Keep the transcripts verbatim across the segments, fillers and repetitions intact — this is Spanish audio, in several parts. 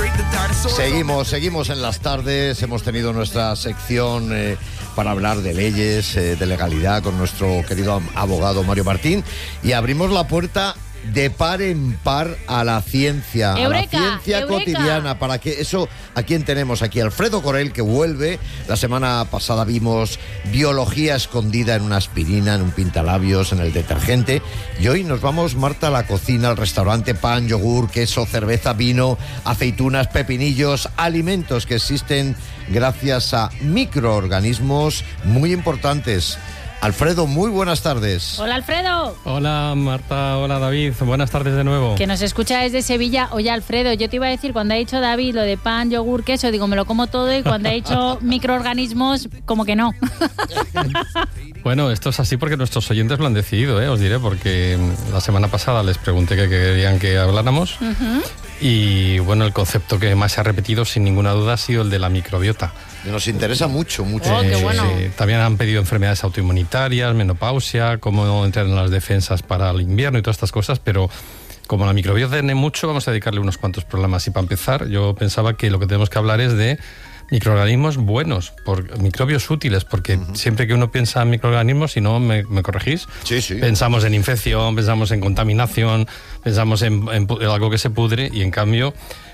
Seguimos, seguimos en las tardes. Hemos tenido nuestra sección eh, para hablar de leyes, eh, de legalidad con nuestro querido abogado Mario Martín, y abrimos la puerta de par en par a la ciencia, Eureka, a la ciencia Eureka. cotidiana, para que eso, ¿a quién tenemos aquí? Alfredo Corel, que vuelve. La semana pasada vimos biología escondida en una aspirina, en un pintalabios, en el detergente, y hoy nos vamos, Marta, a la cocina, al restaurante, pan, yogur, queso, cerveza, vino, aceitunas, pepinillos, alimentos que existen gracias a microorganismos muy importantes. Alfredo, muy buenas tardes. Hola, Alfredo. Hola, Marta. Hola, David. Buenas tardes de nuevo. Que nos escucha desde Sevilla. Oye, Alfredo, yo te iba a decir, cuando ha dicho David lo de pan, yogur, queso, digo, me lo como todo, y cuando ha dicho microorganismos, como que no. Bueno, esto es así porque nuestros oyentes lo han decidido, ¿eh? Os diré, porque la semana pasada les pregunté qué querían que habláramos. Uh-huh. Y bueno, el concepto que más se ha repetido, sin ninguna duda, ha sido el de la microbiota. Nos interesa mucho, mucho. Oh, qué bueno. Sí, también han pedido enfermedades autoinmunitarias, menopausia, cómo entrar en las defensas para el invierno y todas estas cosas, pero como la microbiota tiene mucho, vamos a dedicarle unos cuantos programas. Y para empezar, yo pensaba que lo que tenemos que hablar es de microorganismos buenos, por, microbios útiles, porque uh-huh. siempre que uno piensa en microorganismos, si no me, me corregís, sí, sí. pensamos en infección, pensamos en contaminación, pensamos en, en, en algo que se pudre, y en cambio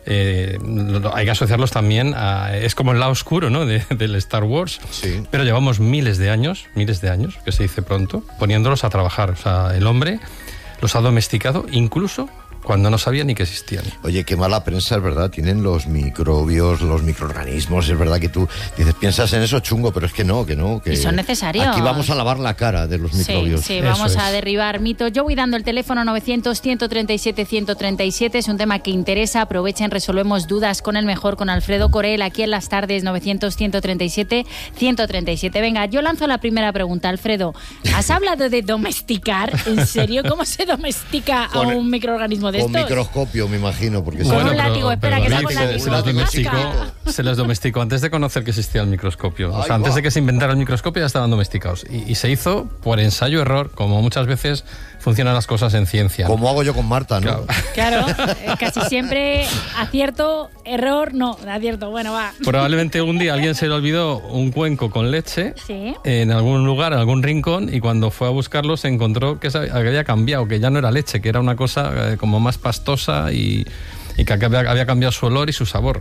eh, hay que asociarlos también a... Es como el lado oscuro, ¿no?, de, del Star Wars, sí. Pero llevamos miles de años, miles de años, que se dice pronto, poniéndolos a trabajar. O sea, el hombre los ha domesticado, incluso cuando no sabía ni que existían. Oye, qué mala prensa, es verdad, tienen los microbios, los microorganismos, es verdad que tú dices, piensas en eso chungo, pero es que no, que no. Que y son necesarios. Aquí vamos a lavar la cara de los microbios. Sí, sí, vamos eso a es. derribar mitos. Yo voy dando el teléfono novecientos, ciento treinta y siete, ciento treinta y siete, es un tema que interesa, aprovechen, resolvemos dudas con el mejor, con Alfredo Corel, aquí en las tardes, novecientos, ciento treinta y siete, ciento treinta y siete. Venga, yo lanzo la primera pregunta, Alfredo. ¿Has hablado de domesticar? ¿En serio? ¿Cómo se domestica Con, a un microorganismo de con estos? Con microscopio, me imagino, porque Con bueno, un látigo, espera, que David, saco el látigo. se, les domesticó, se les domesticó antes de conocer que existía el microscopio. O sea, Ay, antes va. de que se inventara el microscopio ya estaban domesticados. Y, y se hizo por ensayo-error, como muchas veces funcionan las cosas en ciencia. Como hago yo con Marta, ¿no? Claro. Claro, eh, casi siempre acierto, error, no, acierto, bueno, va. Probablemente un día alguien se le olvidó un cuenco con leche Sí. en algún lugar, en algún rincón, y cuando fue a buscarlo se encontró que, se había, que había cambiado, que ya no era leche, que era una cosa eh, como más pastosa y, y que había, había cambiado su olor y su sabor.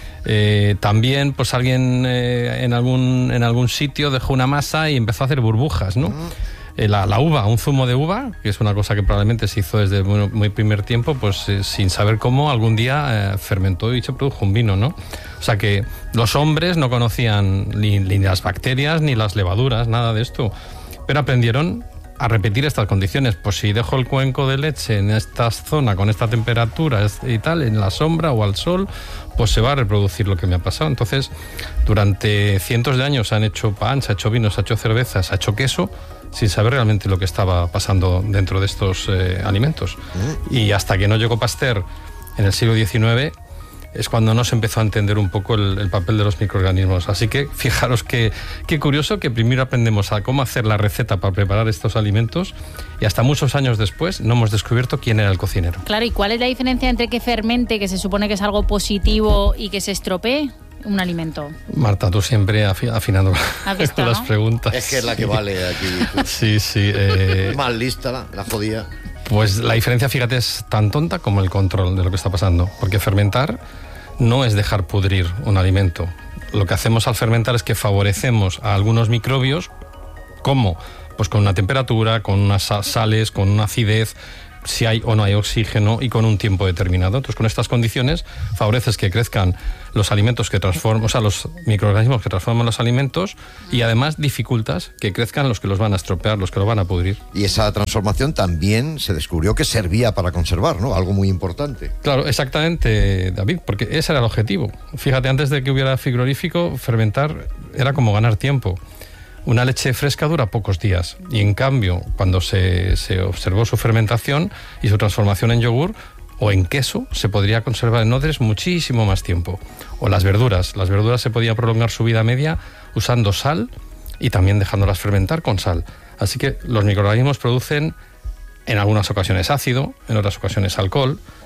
Eh, también pues alguien eh, en, algún, en algún sitio dejó una masa y empezó a hacer burbujas, ¿no? Uh-huh. Eh, la, la uva, un zumo de uva, que es una cosa que probablemente se hizo desde muy, muy primer tiempo, pues eh, sin saber cómo, algún día eh, fermentó y se produjo un vino, ¿no? O sea que los hombres no conocían ni, ni las bacterias ni las levaduras, nada de esto, pero aprendieron a repetir estas condiciones. Pues si dejo el cuenco de leche en esta zona con esta temperatura y tal, en la sombra o al sol, pues se va a reproducir lo que me ha pasado. Entonces, durante cientos de años se han hecho pan, se ha hecho vino, se ha hecho cerveza, se ha hecho queso, sin saber realmente lo que estaba pasando dentro de estos eh, alimentos. Mm. Y hasta que no llegó Pasteur en el siglo diecinueve, es cuando no se empezó a entender un poco el, el papel de los microorganismos. Así que fijaros que qué curioso que primero aprendemos a cómo hacer la receta para preparar estos alimentos, y hasta muchos años después no hemos descubierto quién era el cocinero. Claro, ¿y cuál es la diferencia entre que fermente, que se supone que es algo positivo, y que se estropee un alimento? Marta, tú siempre afi- afinando visto, las ¿no? preguntas. Es que es la que vale aquí. Sí, sí. Eh... Más lista la, la jodía. Pues la diferencia, fíjate, es tan tonta como el control de lo que está pasando. Porque fermentar no es dejar pudrir un alimento. Lo que hacemos al fermentar es que favorecemos a algunos microbios. ¿Cómo? Pues con una temperatura, con unas sales, con una acidez, si hay o no hay oxígeno, y con un tiempo determinado. Entonces, con estas condiciones favoreces que crezcan los alimentos que transforman, o sea, los microorganismos que transforman los alimentos, y además dificultas que crezcan los que los van a estropear, los que los van a pudrir. Y esa transformación también se descubrió que servía para conservar, ¿no? Algo muy importante. Claro, exactamente, David, porque ese era el objetivo. Fíjate, antes de que hubiera frigorífico, fermentar era como ganar tiempo. Una leche fresca dura pocos días, y en cambio, cuando se, se observó su fermentación y su transformación en yogur o en queso, se podría conservar en odres muchísimo más tiempo. O las verduras. Las verduras se podía prolongar su vida media usando sal y también dejándolas fermentar con sal. Así que los microorganismos producen en algunas ocasiones ácido, en otras ocasiones alcohol,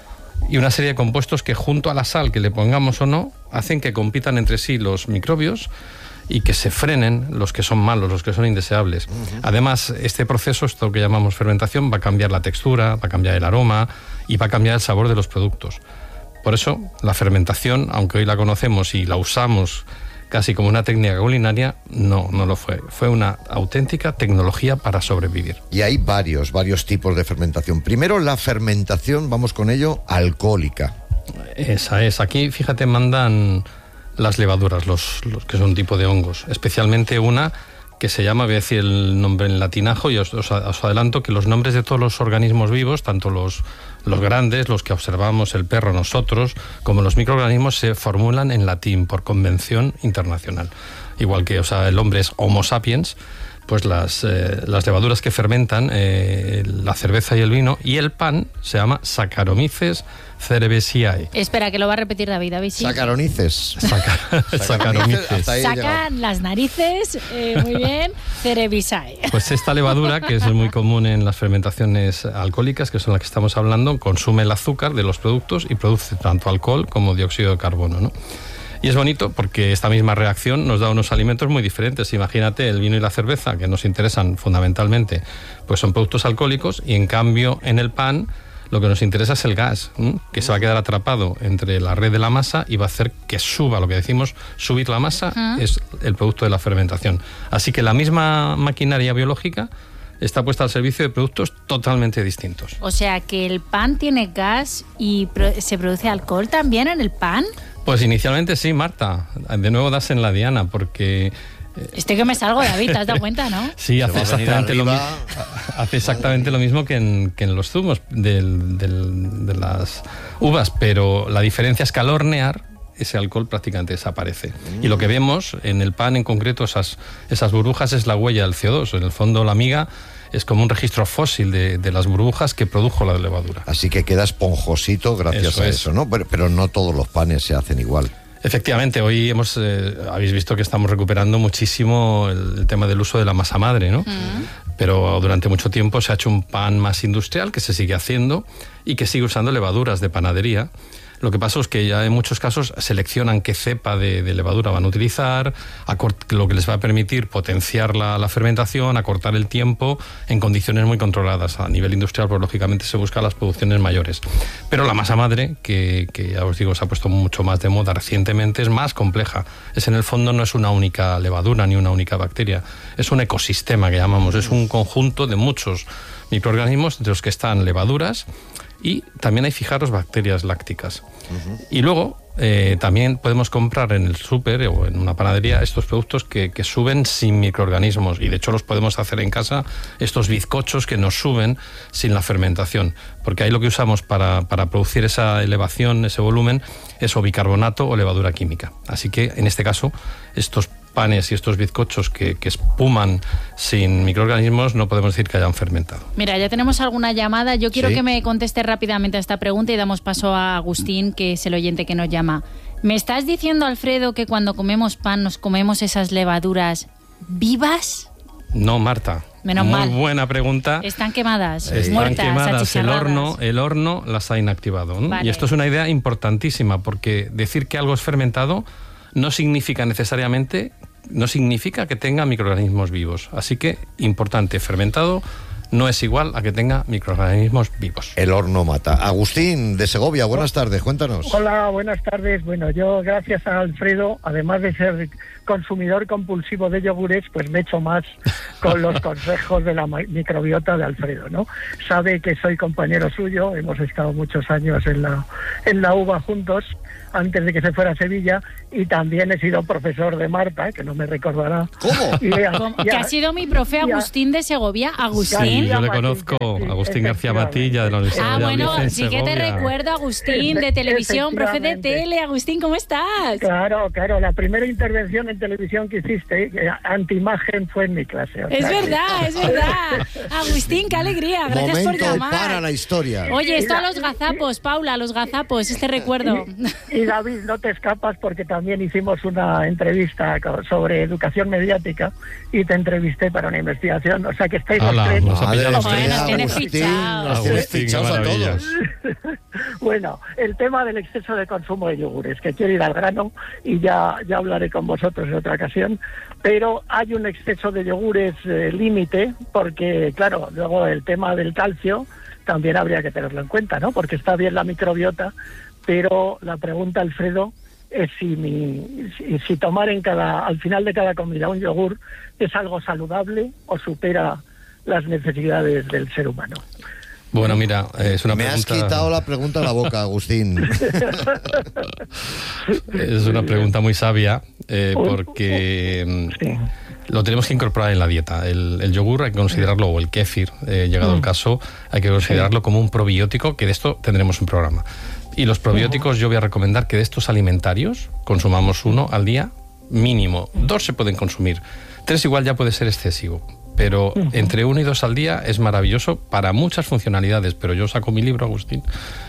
y una serie de compuestos que junto a la sal que le pongamos o no, hacen que compitan entre sí los microbios y que se frenen los que son malos, los que son indeseables. Uh-huh. Además, este proceso, esto que llamamos fermentación, va a cambiar la textura, va a cambiar el aroma y va a cambiar el sabor de los productos. Por eso, la fermentación, aunque hoy la conocemos y la usamos casi como una técnica culinaria, no, no lo fue. Fue una auténtica tecnología para sobrevivir. Y hay varios, varios tipos de fermentación. Primero, la fermentación, vamos con ello, alcohólica. Esa es. Aquí, fíjate, mandan las levaduras, los, los que son un tipo de hongos, especialmente una que se llama, voy a decir el nombre en latinajo, y os, os, os adelanto que los nombres de todos los organismos vivos, tanto los, los grandes, los que observamos, el perro, nosotros, como los microorganismos, se formulan en latín por convención internacional. Igual que, o sea, el hombre es Homo sapiens, pues las, eh, las levaduras que fermentan eh, la cerveza y el vino y el pan se llama Saccharomyces cerevisiae. Espera, que lo va a repetir David. David sí. Saccharomyces. Saca, Saccharomyces. Sacan las narices, eh, muy bien, cerevisiae. Pues esta levadura, que es muy común en las fermentaciones alcohólicas, que son las que estamos hablando, consume el azúcar de los productos y produce tanto alcohol como dióxido de carbono, ¿no? Y es bonito porque esta misma reacción nos da unos alimentos muy diferentes. Imagínate, el vino y la cerveza, que nos interesan fundamentalmente, pues son productos alcohólicos, y en cambio en el pan lo que nos interesa es el gas, ¿m? que se va a quedar atrapado entre la red de la masa y va a hacer que suba. Lo que decimos, subir la masa, uh-huh. es el producto de la fermentación. Así que la misma maquinaria biológica está puesta al servicio de productos totalmente distintos. O sea, que el pan tiene gas y pro- se produce alcohol también en el pan. Pues inicialmente sí, Marta. De nuevo das en la diana, porque... Estoy que me salgo, David, ¿te has dado cuenta, no? Sí, hace exactamente, lo, hace exactamente lo mismo que en, que en los zumos del, del, de las uvas, pero la diferencia es que al hornear ese alcohol prácticamente desaparece. Mm. Y lo que vemos en el pan en concreto, esas, esas burbujas, es la huella del C O dos. En el fondo la miga es como un registro fósil de, de las burbujas que produjo la levadura. Así que queda esponjosito gracias eso a eso, es. ¿no? Pero, pero no todos los panes se hacen igual. Efectivamente, hoy hemos eh, habéis visto que estamos recuperando muchísimo el, el tema del uso de la masa madre, ¿no? Mm. Pero durante mucho tiempo se ha hecho un pan más industrial, que se sigue haciendo y que sigue usando levaduras de panadería. Lo que pasa es que ya en muchos casos seleccionan qué cepa de, de levadura van a utilizar, acort- lo que les va a permitir potenciar la, la fermentación, acortar el tiempo en condiciones muy controladas. A nivel industrial, pues lógicamente se buscan las producciones mayores. Pero la masa madre, que, que ya os digo, se ha puesto mucho más de moda recientemente, es más compleja. Es en el fondo no es una única levadura ni una única bacteria, es un ecosistema que llamamos, es un conjunto de muchos microorganismos entre los que están levaduras, y también hay, fijaros, bacterias lácticas. Uh-huh. Y luego eh, también podemos comprar en el súper o en una panadería estos productos que, que suben sin microorganismos, y de hecho los podemos hacer en casa, estos bizcochos que nos suben sin la fermentación, porque ahí lo que usamos para, para producir esa elevación, ese volumen, es o bicarbonato o levadura química. Así que en este caso estos panes y estos bizcochos que, que espuman sin microorganismos no podemos decir que hayan fermentado. Mira, ya tenemos alguna llamada. Yo quiero ¿Sí? que me conteste rápidamente a esta pregunta y damos paso a Agustín, que es el oyente que nos llama. ¿Me estás diciendo, Alfredo, que cuando comemos pan nos comemos esas levaduras vivas? No, Marta. Menos Muy mal. buena pregunta. Están quemadas, Están muertas, quemadas. El horno, el horno las ha inactivado, ¿no? Vale. Y esto es una idea importantísima, porque decir que algo es fermentado no significa necesariamente, no significa que tenga microorganismos vivos. Así que, importante, fermentado no es igual a que tenga microorganismos vivos. El horno mata. Agustín, de Segovia, buenas tardes, cuéntanos. Hola, buenas tardes. Bueno, yo, gracias a Alfredo, además de ser consumidor compulsivo de yogures, pues me echo más con los consejos de la microbiota de Alfredo, ¿no? Sabe que soy compañero suyo, hemos estado muchos años en la, en la UBA juntos, antes de que se fuera a Sevilla, y también he sido profesor de Marta, que no me recordará. ¿Cómo? Y a, y a, que ha sido mi profe Agustín de Segovia. Agustín. Yo le conozco, Agustín García Matilla, de la Universidad Ah, de bueno, Segovia. sí que te recuerdo, Agustín, de televisión, profe de tele. Agustín, ¿cómo estás? Claro, claro, la primera intervención en televisión que hiciste, eh, antiimagen, fue en mi clase. O es sea, verdad, que... es verdad. Agustín, qué alegría, gracias Momento por llamar. para la historia. Oye, esto a los gazapos, Paula, a los gazapos, este recuerdo. Y, y David, no te escapas, porque también hicimos una entrevista sobre educación mediática y te entrevisté para una investigación, o sea que estáis Hola, los tres. nos ha Madre pillado. Joder, nos tiene Agustín, fichados. nos tienes Agustín, qué fichados a maravilla. todos. Bueno, el tema del exceso de consumo de yogures, que quiero ir al grano y ya, ya hablaré con vosotros en otra ocasión, pero hay un exceso de yogures eh, límite, porque claro, luego el tema del calcio también habría que tenerlo en cuenta, ¿no? Porque está bien la microbiota, pero la pregunta, Alfredo, es si, mi, si, si tomar en cada, al final de cada comida un yogur es algo saludable o supera las necesidades del ser humano. Bueno, mira, eh, es una Me pregunta... has quitado la pregunta a la boca, Agustín. Es una pregunta muy sabia, eh, porque Sí. mm, lo tenemos que incorporar en la dieta. El, el yogur hay que considerarlo, o el kéfir, eh, llegado el caso, hay que considerarlo como un probiótico, que de esto tendremos un programa. Y los probióticos, yo voy a recomendar que de estos alimentarios consumamos uno al día mínimo. Dos se pueden consumir. Tres igual ya puede ser excesivo. Pero entre uno y dos al día es maravilloso para muchas funcionalidades. Pero yo saco mi libro, Agustín,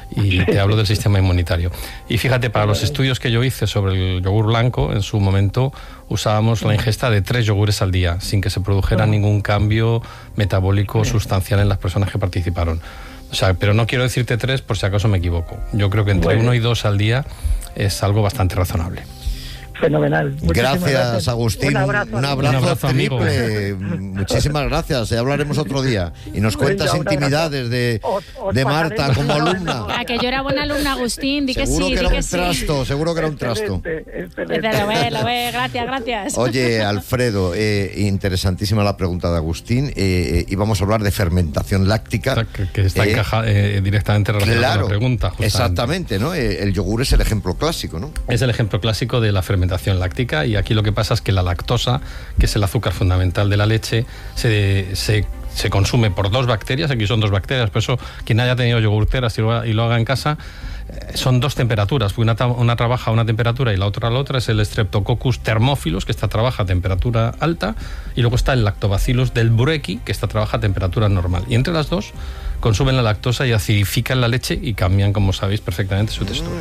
y te hablo del sistema inmunitario. Y fíjate, para los estudios que yo hice sobre el yogur blanco, en su momento usábamos la ingesta de tres yogures al día, sin que se produjera ningún cambio metabólico sustancial en las personas que participaron. O sea, pero no quiero decirte tres por si acaso me equivoco. Yo creo que entre uno y dos al día es algo bastante razonable. Fenomenal. Muchísimas Gracias, Agustín. Un abrazo. Un abrazo, Un abrazo, amigo. triple. Muchísimas gracias. Ya hablaremos otro día. Y nos cuentas Venga, un intimidades de, Os- os de Marta pasaremos como una alumna. buena- Ah, que yo era buena alumna, Agustín, di que Seguro sí, que di era que un sí. trasto, seguro que era un trasto. Excelente, excelente. Lo ve, lo ve, gracias, gracias. Oye, Alfredo, eh, interesantísima la pregunta de Agustín. Eh, y vamos a hablar de fermentación láctica. Que, que está Eh, encajada eh, directamente relacionada Claro, con la pregunta. Justamente. exactamente, ¿no? Eh, El yogur es el ejemplo clásico, ¿no? Es el ejemplo clásico de la fermentación láctica, y aquí lo que pasa es que la lactosa, que es el azúcar fundamental de la leche, se, se, se consume por dos bacterias. Aquí son dos bacterias, por eso quien haya tenido yogurteras y lo, y lo haga en casa, eh, son dos temperaturas, porque una, ta- una trabaja a una temperatura y la otra a la otra. Es el Streptococcus thermophilus, que esta trabaja a temperatura alta, y luego está el Lactobacillus del Bureki, que esta trabaja a temperatura normal. Y entre las dos consumen la lactosa y acidifican la leche y cambian, como sabéis perfectamente, su textura.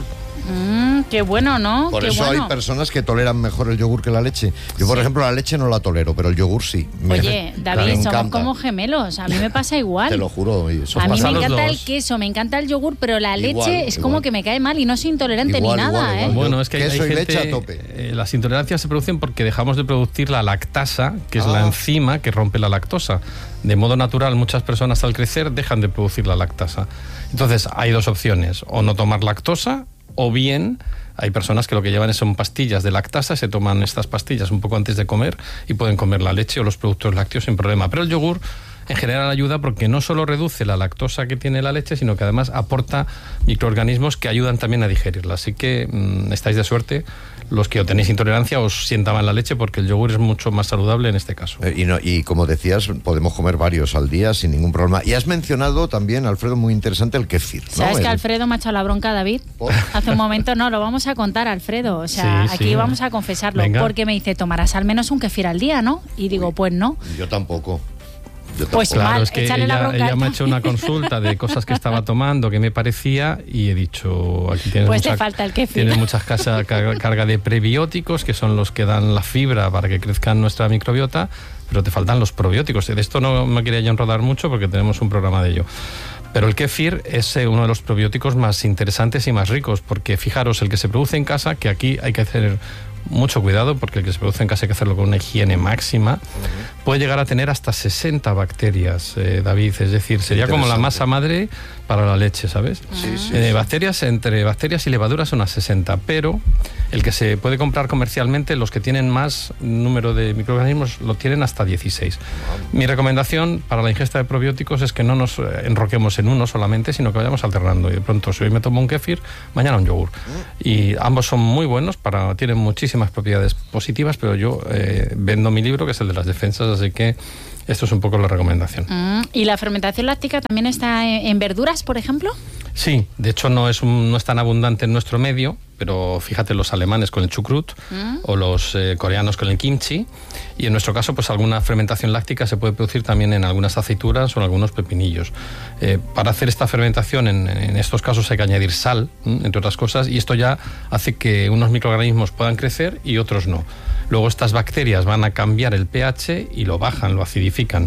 Mm, qué bueno, ¿no? Por qué eso bueno. hay personas que toleran mejor el yogur que la leche. Yo, por ejemplo, la leche no la tolero, pero el yogur sí. Me- Oye, me David, somos encanta. como gemelos. A mí me pasa igual. Te lo juro. y eso A mí pasa. me Pasaros encanta los- el queso, me encanta el yogur, pero la Igual, leche es igual. como que me cae mal y no soy intolerante Igual, ni nada, igual, ¿eh? igual. Bueno, es que hay, hay Queso y gente, leche a tope. eh, las intolerancias se producen porque dejamos de producir la lactasa, que es la Ah. enzima que rompe la lactosa. De modo natural, muchas personas al crecer dejan de producir la lactasa. Entonces, hay dos opciones: o no tomar lactosa, o bien hay personas que lo que llevan son pastillas de lactasa, se toman estas pastillas un poco antes de comer y pueden comer la leche o los productos lácteos sin problema. Pero el yogur en general ayuda porque no solo reduce la lactosa que tiene la leche, sino que además aporta microorganismos que ayudan también a digerirla. Así que mmm, estáis de suerte los que o tenéis intolerancia os sienta mal la leche, porque el yogur es mucho más saludable en este caso. Eh, y, no, y como decías, podemos comer varios al día sin ningún problema. Y has mencionado también, Alfredo, muy interesante, el kéfir, ¿no? ¿Sabes que El- Alfredo me ha echado la bronca a David? ¿Por? Hace un momento no, lo vamos a contar, Alfredo. O sea, Sí, aquí sí. vamos a confesarlo. Venga. Porque me dice, tomarás al menos un kefir al día, ¿no? Y digo, pues no. Yo tampoco. Yo Pues tampoco. Claro, mal, es que échale la ella, bronca ella a me ha él hecho una también. consulta de cosas que estaba tomando, que me parecía, y he dicho, aquí tienes Pues te mucha, falta el kéfir. tienes mucha casa- carga, carga de prebióticos, que son los que dan la fibra para que crezca nuestra microbiota, pero te faltan los probióticos. De esto no me quería yo enrodar mucho porque tenemos un programa de ello. Pero el kéfir es eh, uno de los probióticos más interesantes y más ricos, porque fijaros, el que se produce en casa, que aquí hay que hacer mucho cuidado, porque el que se produce en casa hay que hacerlo con una higiene máxima, puede llegar a tener hasta sesenta bacterias, eh, David. Es decir, sería como la Interesante. masa madre para la leche, ¿sabes? Sí, sí, Eh, sí. Bacterias, entre bacterias y levaduras son unas sesenta, pero el que se puede comprar comercialmente, los que tienen más número de microorganismos, lo tienen hasta dieciséis. Mi recomendación para la ingesta de probióticos es que no nos eh, enroquemos en uno solamente, sino que vayamos alternando. Y de pronto, si hoy me tomo un kéfir, mañana un yogur. Y ambos son muy buenos, para, tienen muchísimas propiedades positivas, pero yo eh, vendo mi libro, que es el de las defensas, así que esto es un poco la recomendación. Mm, ¿Y la fermentación láctica también está en, en verduras, por ejemplo? Sí, de hecho no es, un, no es tan abundante en nuestro medio, pero fíjate los alemanes con el chucrut Mm. o los eh, coreanos con el kimchi, y en nuestro caso pues alguna fermentación láctica se puede producir también en algunas aceitunas o en algunos pepinillos. Eh, para hacer esta fermentación en, en estos casos hay que añadir sal, ¿m? entre otras cosas, y esto ya hace que unos microorganismos puedan crecer y otros no. Luego estas bacterias van a cambiar el pH y lo bajan, lo acidifican.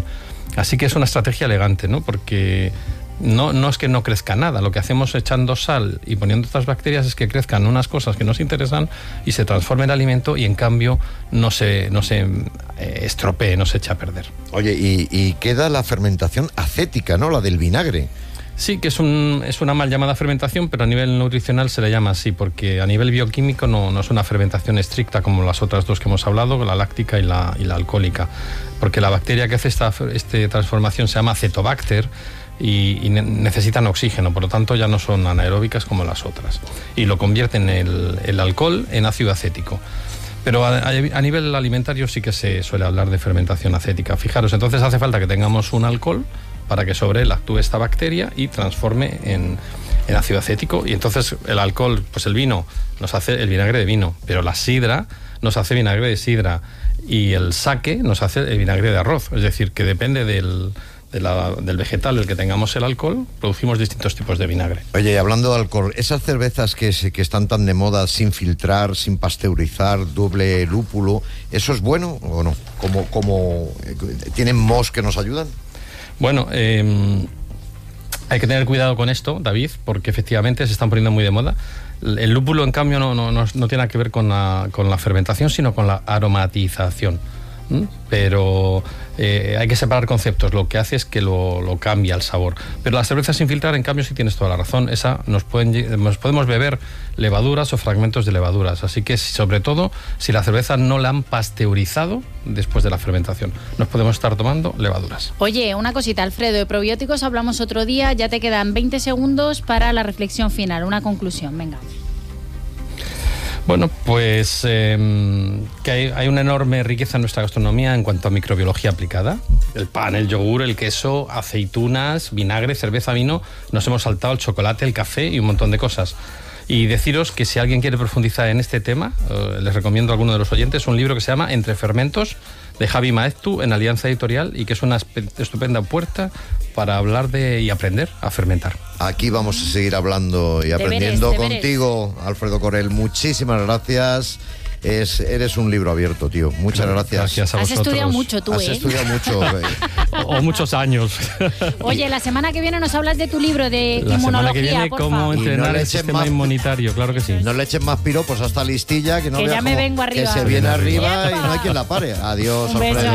Así que es una estrategia elegante, ¿no? Porque no, no es que no crezca nada, lo que hacemos echando sal y poniendo otras bacterias es que crezcan unas cosas que nos interesan y se transforme en alimento y en cambio no se, no se eh, estropee, no se echa a perder. Oye, y, y queda la fermentación acética, ¿no? La del vinagre. Sí, que es, un, es una mal llamada fermentación, pero a nivel nutricional se le llama así, porque a nivel bioquímico no, no es una fermentación estricta como las otras dos que hemos hablado, la láctica y la, y la alcohólica, porque la bacteria que hace esta, esta transformación se llama Acetobacter y, y ne- necesitan oxígeno, por lo tanto ya no son anaeróbicas como las otras, y lo convierten el, el alcohol en ácido acético. Pero a, a nivel alimentario sí que se suele hablar de fermentación acética. Fijaros, entonces hace falta que tengamos un alcohol para que sobre él actúe esta bacteria y transforme en, en ácido acético. Y entonces el alcohol, pues el vino, nos hace el vinagre de vino, pero la sidra nos hace vinagre de sidra y el sake nos hace el vinagre de arroz. Es decir, que depende del, de la, del vegetal del que tengamos el alcohol, producimos distintos tipos de vinagre. Oye, y hablando de alcohol, esas cervezas que, se, que están tan de moda, sin filtrar, sin pasteurizar, doble lúpulo, ¿eso es bueno o no? ¿Cómo, cómo, ¿Tienen mohos que nos ayudan? Bueno, eh, hay que tener cuidado con esto, David, porque efectivamente se están poniendo muy de moda. El lúpulo, en cambio, no, no, no, no tiene nada que ver con la, con la fermentación, sino con la aromatización. ¿Mm? Pero eh, hay que separar conceptos. Lo que hace es que lo, lo cambia el sabor. Pero las cervezas sin filtrar, en cambio, sí tienes toda la razón. Esa nos, pueden, nos podemos beber levaduras o fragmentos de levaduras. Así que, sobre todo, si la cerveza no la han pasteurizado después de la fermentación, nos podemos estar tomando levaduras. Oye, una cosita, Alfredo, de probióticos hablamos otro día. Ya te quedan veinte segundos para la reflexión final, una conclusión, venga. Bueno, pues eh, que hay, hay una enorme riqueza en nuestra gastronomía en cuanto a microbiología aplicada. El pan, el yogur, el queso, aceitunas, vinagre, cerveza, vino. Nos hemos saltado el chocolate, el café y un montón de cosas. Y deciros que si alguien quiere profundizar en este tema, eh, les recomiendo a alguno de los oyentes un libro que se llama Entre fermentos, de Javi Maeztu, en Alianza Editorial, y que es una estupenda puerta para hablar de y aprender a fermentar. Aquí vamos a seguir hablando y aprendiendo deberes, deberes. contigo, Alfredo Corel. Muchísimas gracias. Es, eres un libro abierto, tío. Muchas gracias. Gracias a Has vosotros. estudiado mucho tú, Has ¿eh? estudiado mucho. eh. O, o muchos años. Oye, la semana que viene nos hablas de tu libro de La semana que inmunología, viene, por cómo favor. Y no entrenar le el eches sistema más- inmunitario, claro que sí. No le echen más piropos hasta listilla, que no Que veas ya me cómo- vengo arriba. Que se viene arriba ¡Epa! y no hay quien la pare. Adiós, Un beso. Alfredo.